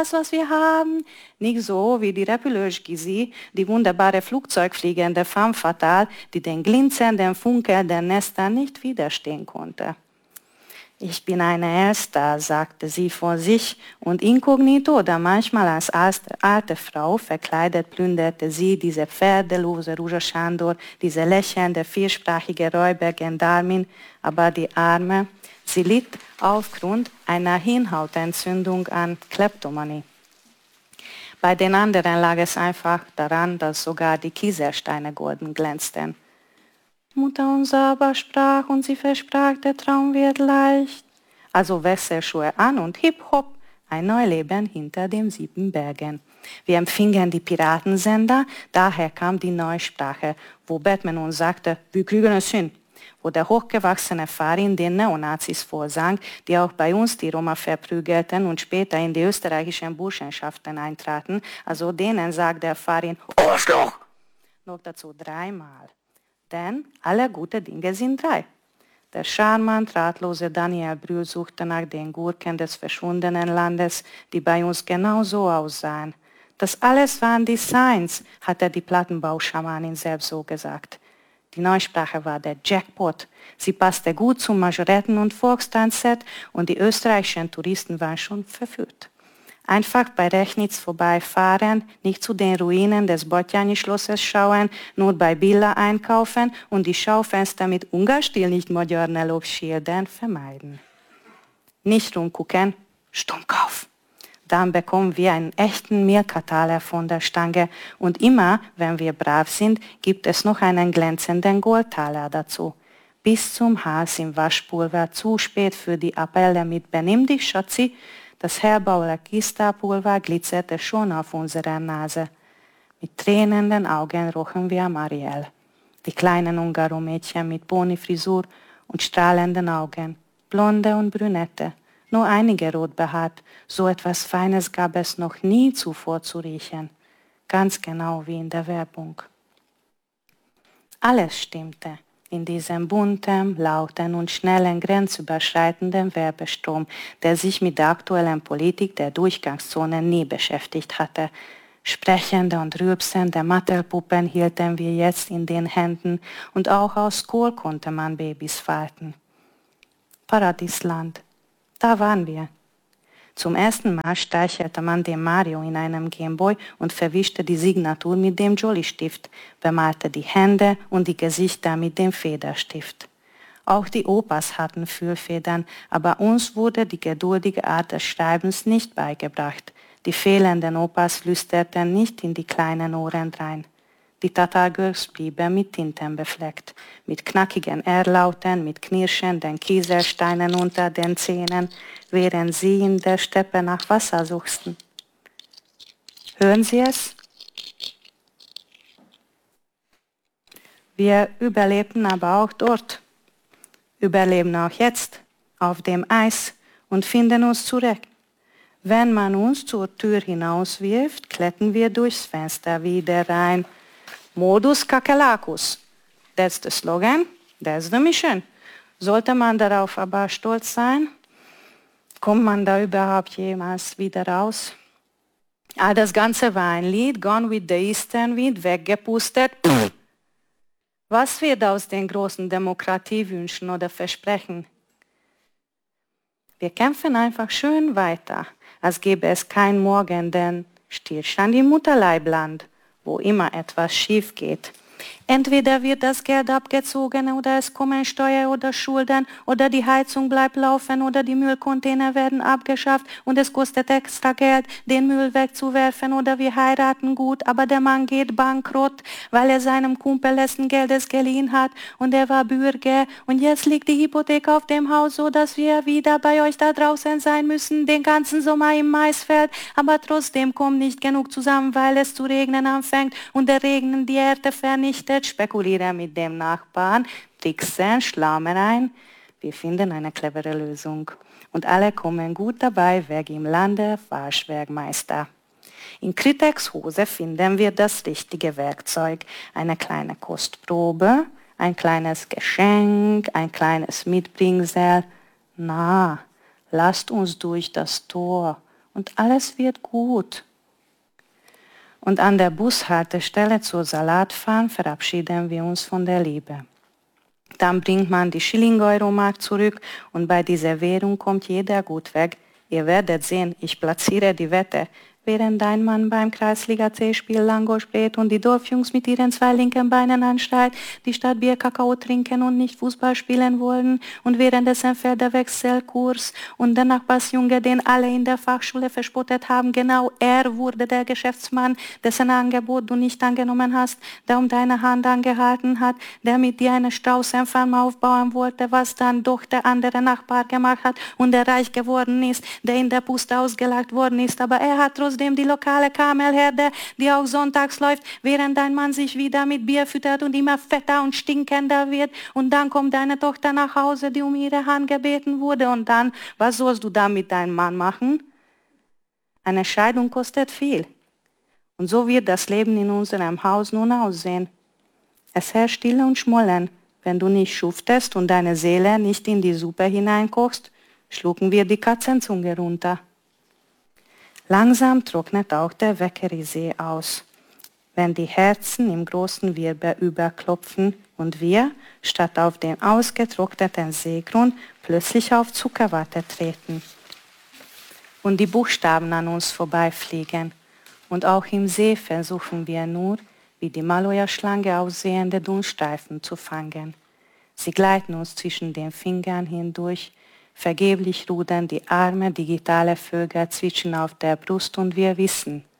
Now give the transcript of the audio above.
das, was wir haben. Nicht so wie die Repülös Gysi, die wunderbare Flugzeugfliegende Femme Fatale, die den glitzernden Funken der Nester nicht widerstehen konnte. Ich bin eine Elster, sagte sie vor sich, und inkognito oder manchmal als alte Frau verkleidet plünderte sie diese pferdelose Ruja Sándor, diese lächelnde, viersprachige Räuber Gendarmin, aber die Arme, sie litt aufgrund einer Hirnhautentzündung an Kleptomanie. Bei den anderen lag es einfach daran, dass sogar die Kieselsteine golden glänzten. Mutter unser aber sprach und sie versprach, der Traum wird leicht. Also Wechselschuhe an und hip-hop, ein Neuleben hinter den 7 Bergen. Wir empfingen die Piratensender, daher kam die Neusprache, wo Batman uns sagte, wir kriegen es hin. Wo der hochgewachsene Farin den Neonazis vorsang, die auch bei uns die Roma verprügelten und später in die österreichischen Burschenschaften eintraten, also denen sagt der Farin, Arschloch! Noch dazu 3-mal. Denn alle gute Dinge sind 3. Der charmant ratlose Daniel Brühl suchte nach den Gurken des verschwundenen Landes, die bei uns genau so aussahen. Das alles waren die Signs, hatte die Plattenbauschamanin selbst so gesagt. Die Neusprache war der Jackpot. Sie passte gut zum Majoretten- und Volkstanzset und die österreichischen Touristen waren schon verführt. Einfach bei Rechnitz vorbeifahren, nicht zu den Ruinen des Batthyány-Schlosses schauen, nur bei Billa einkaufen und die Schaufenster mit Ungarstil, nicht Magyarnelov-Schildern vermeiden. Nicht rumgucken, Stummkauf. Dann bekommen wir einen echten Milka-Taler von der Stange und immer, wenn wir brav sind, gibt es noch einen glänzenden Goldtaler dazu. Bis zum Hals im Waschpulver, zu spät für die Appelle mit Benimm dich, Schatzi. Das hellblaue Kista-Pulver glitzerte schon auf unserer Nase. Mit tränenden Augen rochen wir Marielle. Die kleinen Ungaro-Mädchen mit Boni-Frisur und strahlenden Augen, blonde und brünette, nur einige rot behaart. So etwas Feines gab es noch nie zuvor zu riechen. Ganz genau wie in der Werbung. Alles stimmte in diesem bunten, lauten und schnellen, grenzüberschreitenden Werbestrom, der sich mit der aktuellen Politik der Durchgangszonen nie beschäftigt hatte. Sprechende und rülpsende Mattelpuppen hielten wir jetzt in den Händen und auch aus Kohl konnte man Babys falten. Paradiesland, da waren wir. Zum ersten Mal streichelte man den Mario in einem Gameboy und verwischte die Signatur mit dem Jolly-Stift, bemalte die Hände und die Gesichter mit dem Federstift. Auch die Opas hatten Füllfedern, aber uns wurde die geduldige Art des Schreibens nicht beigebracht. Die fehlenden Opas flüsterten nicht in die kleinen Ohren drein. Die Tatargirls blieben mit Tinten befleckt, mit knackigen R-Lauten, mit knirschenden Kieselsteinen unter den Zähnen, während sie in der Steppe nach Wasser suchten. Hören Sie es? Wir überlebten aber auch dort, überleben auch jetzt auf dem Eis und finden uns zurecht. Wenn man uns zur Tür hinauswirft, klettern wir durchs Fenster wieder rein. Modus Kakerlakus. That's the slogan, that's the mission. Sollte man darauf aber stolz sein? Kommt man da überhaupt jemals wieder raus? Das Ganze war ein Lied, Gone with the Eastern Wind, weggepustet. Was wird aus den großen Demokratiewünschen oder Versprechen? Wir kämpfen einfach schön weiter, als gäbe es kein Morgen, denn Stillstand im Mutterleibland, wo immer etwas schief geht. Entweder wird das Geld abgezogen oder es kommen Steuer oder Schulden oder die Heizung bleibt laufen oder die Müllcontainer werden abgeschafft und es kostet extra Geld, den Müll wegzuwerfen oder wir heiraten gut, aber der Mann geht bankrott, weil er seinem Kumpel letzten Geldes geliehen hat und er war Bürger und jetzt liegt die Hypothek auf dem Haus, so dass wir wieder bei euch da draußen sein müssen, den ganzen Sommer im Maisfeld, aber trotzdem kommt nicht genug zusammen, weil es zu regnen anfängt und der Regen die Erde vernichtet. Spekulieren mit dem Nachbarn, tricksen, Schlamereien. Wir finden eine clevere Lösung. Und alle kommen gut dabei weg im Lande Waschwerkmeister. In Kriteks Hose finden wir das richtige Werkzeug. Eine kleine Kostprobe, ein kleines Geschenk, ein kleines Mitbringsel. Na, lasst uns durch das Tor und alles wird gut. Und an der Bushaltestelle zur Salatfarm verabschieden wir uns von der Liebe. Dann bringt man die Schilling-Euro-Mark zurück und bei dieser Währung kommt jeder gut weg. Ihr werdet sehen, ich platziere die Wette. Während dein Mann beim Kreisliga-C-Spiel Langosch brät und die Dorfjungs mit ihren 2 linken Beinen anschreit, die statt Bier Kakao trinken und nicht Fußball spielen wollen, und währenddessen fährt der Wechselkurs und der Nachbarsjunge, den alle in der Fachschule verspottet haben, genau er wurde der Geschäftsmann, dessen Angebot du nicht angenommen hast, der um deine Hand angehalten hat, der mit dir eine Straußenfarm aufbauen wollte, was dann doch der andere Nachbar gemacht hat und der reich geworden ist, der in der Puste ausgelacht worden ist, aber er hat trotzdem die lokale Kamelherde, die auch sonntags läuft, während dein Mann sich wieder mit Bier füttert und immer fetter und stinkender wird. Und dann kommt deine Tochter nach Hause, die um ihre Hand gebeten wurde. Und dann, was sollst du da mit deinem Mann machen? Eine Scheidung kostet viel. Und so wird das Leben in unserem Haus nun aussehen. Es herrscht Stille und Schmollen. Wenn du nicht schuftest und deine Seele nicht in die Suppe hineinkochst, schlucken wir die Katzenzunge runter. Langsam trocknet auch der Wäckerisee aus, wenn die Herzen im großen Wirbel überklopfen und wir, statt auf den ausgetrockneten Seegrund, plötzlich auf Zuckerwatte treten. Und die Buchstaben an uns vorbeifliegen. Und auch im See versuchen wir nur, wie die Maloja-Schlange aussehende Dunststreifen zu fangen. Sie gleiten uns zwischen den Fingern hindurch. Vergeblich rudern die armen digitale Vögel zwitschern auf der Brust und wir wissen,